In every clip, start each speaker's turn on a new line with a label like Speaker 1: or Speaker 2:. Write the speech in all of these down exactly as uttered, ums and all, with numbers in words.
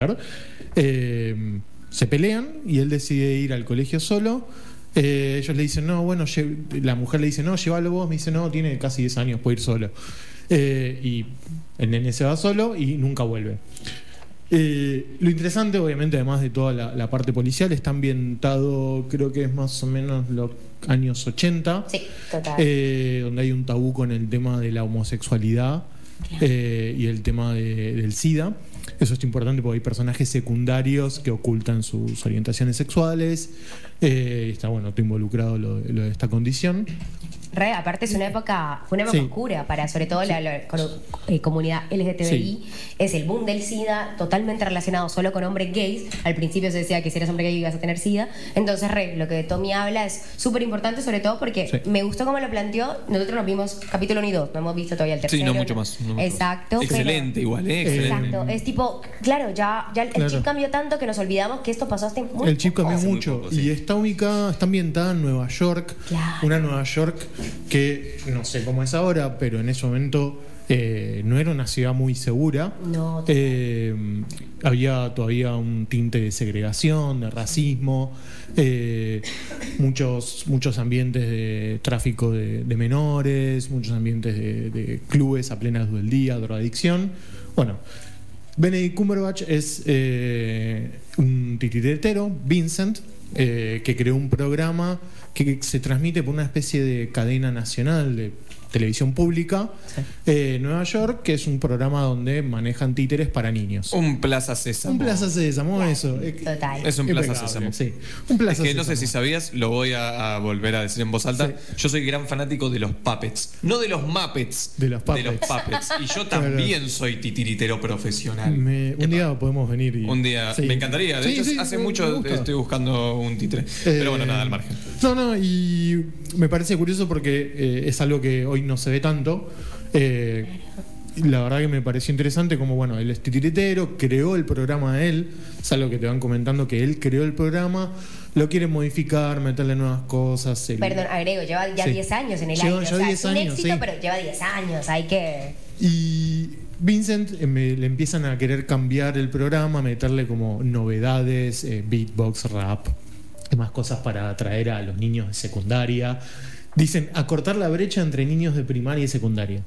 Speaker 1: Eh, se pelean y él decide ir al colegio solo. Eh, ellos le dicen, no, bueno, la mujer le dice, no, llévalo vos. Me dice, no, tiene casi diez años, puede ir solo. Eh, y el nene se va solo y nunca vuelve. Eh, lo interesante, obviamente, además de toda la, la parte policial, está ambientado, creo que es más o menos los años ochenta.
Speaker 2: Sí, total.
Speaker 1: Eh, donde hay un tabú con el tema de la homosexualidad. Claro. eh, y el tema de, del SIDA. Eso es importante porque hay personajes secundarios que ocultan sus orientaciones sexuales. Eh, está bueno, todo involucrado lo, lo de esta condición.
Speaker 2: Re, aparte es una época, fue una época
Speaker 1: Sí.
Speaker 2: oscura para sobre todo la, la con- eh, comunidad L G T B I.
Speaker 1: Sí.
Speaker 2: Es el boom del SIDA, totalmente relacionado solo con hombres gays. Al principio se decía que si eras hombre gay ibas a tener SIDA. Entonces, re, lo que Tommy habla es súper importante, sobre todo porque
Speaker 1: Sí.
Speaker 2: me gustó cómo lo planteó. Nosotros nos vimos capítulo uno y dos, no hemos visto todavía el tercero.
Speaker 3: Sí, no mucho más. no mucho
Speaker 2: Exacto.
Speaker 3: más. Excelente,
Speaker 2: pero-
Speaker 3: igual, ¿eh? Excelente.
Speaker 2: Exacto. Es tipo, claro, ya, ya el
Speaker 1: Claro.
Speaker 2: chip cambió tanto que nos olvidamos que esto pasó hasta muy
Speaker 1: El chip
Speaker 2: poco.
Speaker 1: cambió
Speaker 3: Hace muy
Speaker 1: mucho
Speaker 3: poco, sí.
Speaker 1: y está ubicada, está ambientada en Nueva York.
Speaker 2: Claro.
Speaker 1: Una Nueva York que no sé cómo es ahora, pero en ese momento eh, no era una ciudad muy segura.
Speaker 2: No,
Speaker 1: Eh, había todavía un tinte de segregación, de racismo, eh, muchos, muchos ambientes de tráfico de, de menores, muchos ambientes de, de clubes a plena luz del día, drogadicción. Bueno, Benedict Cumberbatch es eh, un titiritero, Vincent, eh, que creó un programa que se transmite por una especie de cadena nacional de televisión pública,
Speaker 2: Sí.
Speaker 1: eh, Nueva York, que es un programa donde manejan títeres para niños.
Speaker 3: Un Plaza Sésamo.
Speaker 1: Un Plaza Sésamo,
Speaker 2: Claro,
Speaker 1: eso. Eh,
Speaker 2: total.
Speaker 3: Es un Plaza
Speaker 1: impecable,
Speaker 3: Sésamo.
Speaker 1: sí. Un Plaza
Speaker 3: Es que no sé si
Speaker 1: Sésamo.
Speaker 3: sabías, lo voy a, a volver a decir en voz alta.
Speaker 1: Sí.
Speaker 3: Yo soy gran fanático de los puppets. No de los Muppets.
Speaker 1: De los Puppets.
Speaker 3: puppets. Y yo
Speaker 1: Claro.
Speaker 3: también soy titiritero profesional.
Speaker 1: Me- un
Speaker 3: Epa.
Speaker 1: día podemos venir y...
Speaker 3: Un día,
Speaker 1: Sí.
Speaker 3: me encantaría. De
Speaker 1: Sí,
Speaker 3: hecho,
Speaker 1: sí,
Speaker 3: hace
Speaker 1: me-
Speaker 3: mucho
Speaker 1: me gusta.
Speaker 3: estoy buscando un títere.
Speaker 1: Eh,
Speaker 3: Pero bueno, nada, al margen.
Speaker 1: No, no, y me parece curioso porque eh, es algo que hoy no se ve tanto. Eh, la verdad que me pareció interesante como, bueno, él es titiritero, creó el programa de él, es algo que te van comentando que él creó el programa, lo quiere modificar, meterle nuevas cosas. el-
Speaker 2: Perdón, agrego, lleva ya
Speaker 1: Sí.
Speaker 2: diez años en el
Speaker 1: Lleva
Speaker 2: aire.
Speaker 1: ya
Speaker 2: o sea,
Speaker 1: diez
Speaker 2: es un
Speaker 1: años,
Speaker 2: éxito,
Speaker 1: sí.
Speaker 2: pero lleva diez años. Hay que.
Speaker 1: Y Vincent eh, me- le empiezan a querer cambiar el programa, meterle como novedades, eh, beatbox, rap, y más cosas para atraer a los niños de secundaria. Dicen acortar la brecha entre niños de primaria y secundaria.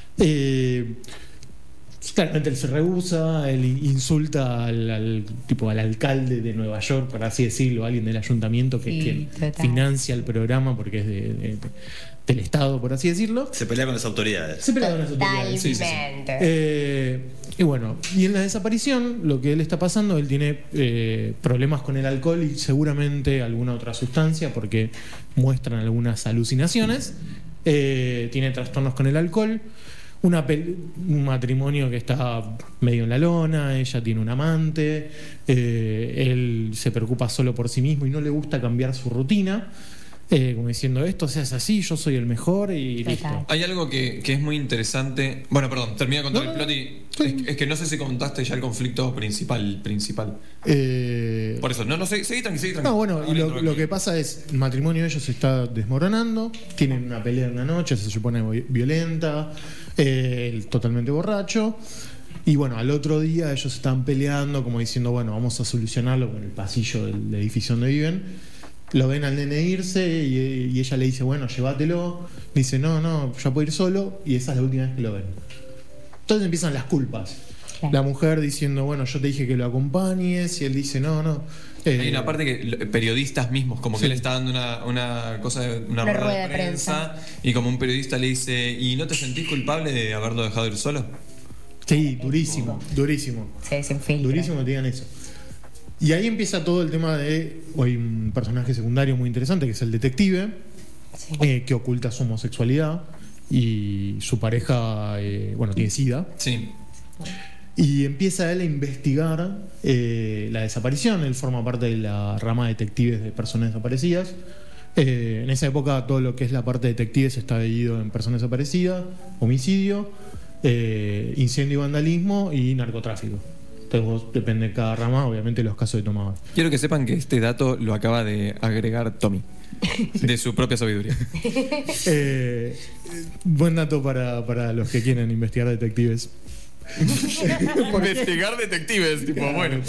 Speaker 1: Eh, claramente él se rehúsa, él insulta al, al- tipo al alcalde de Nueva York, por así decirlo, alguien del ayuntamiento que,
Speaker 2: Sí,
Speaker 1: que
Speaker 2: total.
Speaker 1: financia el programa porque es de- de- del Estado, por así decirlo.
Speaker 4: Se pelea con las autoridades.
Speaker 1: Se pelea con las autoridades.
Speaker 2: Totalmente.
Speaker 1: Sí, sí, sí. Eh, y bueno, y en la desaparición, lo que él está pasando, él tiene eh, problemas con el alcohol y seguramente alguna otra sustancia, porque muestran algunas alucinaciones. Eh, tiene trastornos con el alcohol. Una pel- un matrimonio que está medio en la lona, ella tiene un amante, eh, él se preocupa solo por sí mismo y no le gusta cambiar su rutina. Eh, como diciendo, esto se hace así, yo soy el mejor y
Speaker 2: Total.
Speaker 1: listo.
Speaker 3: Hay algo que, que es muy interesante. Bueno, perdón, termina de contar
Speaker 1: No,
Speaker 3: el
Speaker 1: no,
Speaker 3: plot y.
Speaker 1: sí.
Speaker 3: Es, es que no sé si contaste ya el conflicto principal. principal.
Speaker 1: Eh,
Speaker 3: Por eso, no, no, seguí, seguí tranqui, seguí tranqui.
Speaker 1: no, bueno, y
Speaker 3: Ahora
Speaker 1: lo,
Speaker 3: entro
Speaker 1: lo
Speaker 3: aquí.
Speaker 1: que pasa es, el matrimonio de ellos se está desmoronando, tienen una pelea en una noche, se supone vi- violenta, eh, él totalmente borracho, y bueno, al otro día ellos están peleando, como diciendo, bueno, vamos a solucionarlo en el pasillo del edificio donde viven. Lo ven al nene irse y, y ella le dice, bueno, llévatelo. Dice, no, no, ya puedo ir solo, y esa es la última vez que lo ven. Entonces empiezan las culpas.
Speaker 2: Claro.
Speaker 1: La mujer diciendo, bueno, yo te dije que lo acompañes, y él dice, no, no. Eh,
Speaker 3: Hay una parte que lo- periodistas mismos, como
Speaker 1: Sí.
Speaker 3: que él está dando una, una cosa de una,
Speaker 2: Una
Speaker 3: rueda,
Speaker 2: rueda
Speaker 3: de
Speaker 2: de
Speaker 3: prensa, y como un periodista le dice, ¿y no te sentís culpable de haberlo dejado ir solo?
Speaker 1: Sí, durísimo, durísimo.
Speaker 2: Se desinfiltra.
Speaker 1: Durísimo que te digan eso. Y ahí empieza todo el tema de. Hay un personaje secundario muy interesante que es el detective,
Speaker 2: Sí.
Speaker 1: eh, que oculta su homosexualidad y su pareja, eh, bueno, tiene SIDA.
Speaker 3: Sí.
Speaker 1: Y empieza él a investigar eh, la desaparición. Él forma parte de la rama de detectives de personas desaparecidas. Eh, en esa época todo lo que es la parte de detectives está dividido en personas desaparecidas, homicidio, eh, incendio y vandalismo y narcotráfico. Entonces vos, depende de cada rama, obviamente los casos de tomador.
Speaker 3: Quiero que sepan que este dato lo acaba de agregar Tommy, de su propia sabiduría.
Speaker 1: Eh, buen dato para, para los que quieren investigar detectives.
Speaker 3: Investigar detectives, tipo, bueno.